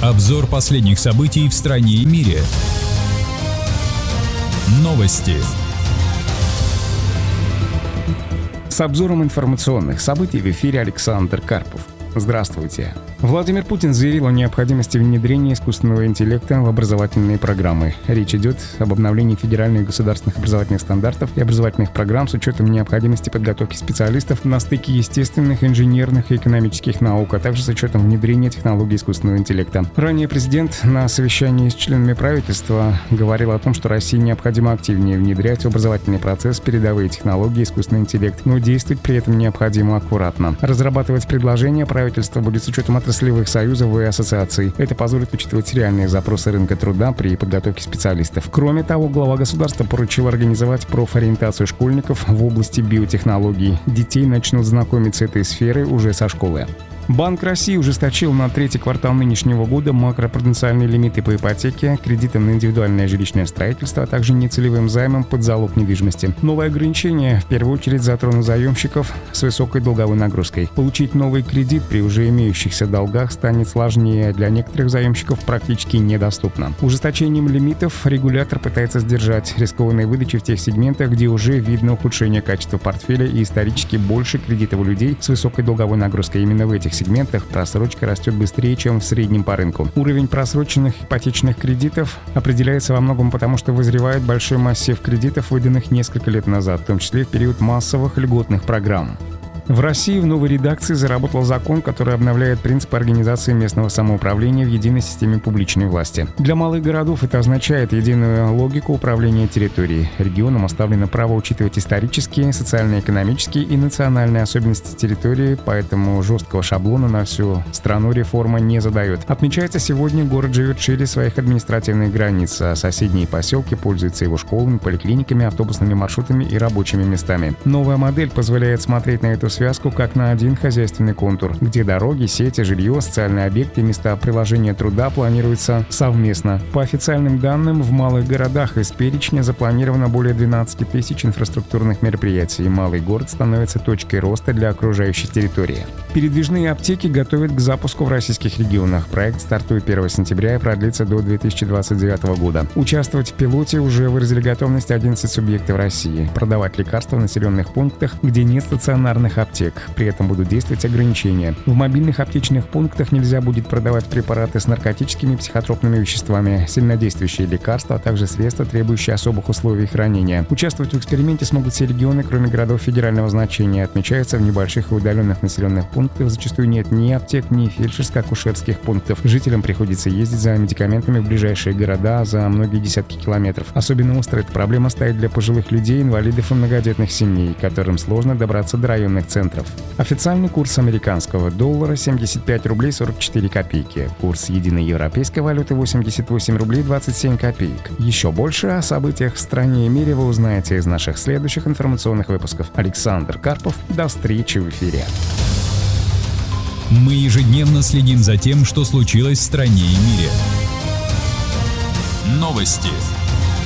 Обзор последних событий в стране и мире. Новости. С обзором информационных событий в эфире Александр Карпов. Здравствуйте. Владимир Путин заявил о необходимости внедрения искусственного интеллекта в образовательные программы. Речь идет об обновлении федеральных и государственных образовательных стандартов и образовательных программ с учетом необходимости подготовки специалистов на стыке естественных, инженерных и экономических наук, а также с учетом внедрения технологий искусственного интеллекта. Ранее президент на совещании с членами правительства говорил о том, что России необходимо активнее внедрять в образовательный процесс передовые технологии искусственный интеллект, но действовать при этом необходимо аккуратно. Разрабатывать предложения правительство будет с учетом отраслевых союзов и ассоциаций. Это позволит учитывать реальные запросы рынка труда при подготовке специалистов. Кроме того, глава государства поручил организовать профориентацию школьников в области биотехнологий. Детей начнут знакомить с этой сферой уже со школы. Банк России ужесточил на третий квартал нынешнего года макропруденциальные лимиты по ипотеке, кредитам на индивидуальное жилищное строительство, а также нецелевым займам под залог недвижимости. Новые ограничения в первую очередь затронут заемщиков с высокой долговой нагрузкой. Получить новый кредит при уже имеющихся долгах станет сложнее, для некоторых заемщиков практически недоступно. Ужесточением лимитов регулятор пытается сдержать рискованные выдачи в тех сегментах, где уже видно ухудшение качества портфеля и исторически больше кредитов у людей с высокой долговой нагрузкой. Именно в этих сегментах просрочка растет быстрее, чем в среднем по рынку. Уровень просроченных ипотечных кредитов определяется во многом потому, что вызревает большой массив кредитов, выданных несколько лет назад, в том числе в период массовых льготных программ. В России в новой редакции заработал закон, который обновляет принципы организации местного самоуправления в единой системе публичной власти. Для малых городов это означает единую логику управления территорией. Регионам оставлено право учитывать исторические, социально-экономические и национальные особенности территории, поэтому жесткого шаблона на всю страну реформа не задает. Отмечается, сегодня город живет шире своих административных границ, а соседние поселки пользуются его школами, поликлиниками, автобусными маршрутами и рабочими местами. Новая модель позволяет смотреть на эту связку как на один хозяйственный контур, где дороги, сети, жилье, социальные объекты и места приложения труда планируются совместно. По официальным данным, в малых городах из перечня запланировано более 12 тысяч инфраструктурных мероприятий. Малый город становится точкой роста для окружающей территории. Передвижные аптеки готовят к запуску в российских регионах. Проект стартует 1 сентября и продлится до 2029 года. Участвовать в пилоте уже выразили готовность 11 субъектов России. Продавать лекарства в населенных пунктах, где нет стационарных аптек. При этом будут действовать ограничения. В мобильных аптечных пунктах нельзя будет продавать препараты с наркотическими и психотропными веществами, сильнодействующие лекарства, а также средства, требующие особых условий хранения. Участвовать в эксперименте смогут все регионы, кроме городов федерального значения. Отмечается, в небольших и удаленных населенных пунктах зачастую нет ни аптек, ни фельдшерско-акушерских пунктов. Жителям приходится ездить за медикаментами в ближайшие города за многие десятки километров. Особенно остро эта проблема стоит для пожилых людей, инвалидов и многодетных семей, которым сложно добраться до районных центров. Официальный курс американского доллара 75 рублей 44 копейки. Курс единой европейской валюты 88 рублей 27 копеек. Еще больше о событиях в стране и мире вы узнаете из наших следующих информационных выпусков. Александр Карпов. До встречи в эфире. Мы ежедневно следим за тем, что случилось в стране и мире. Новости.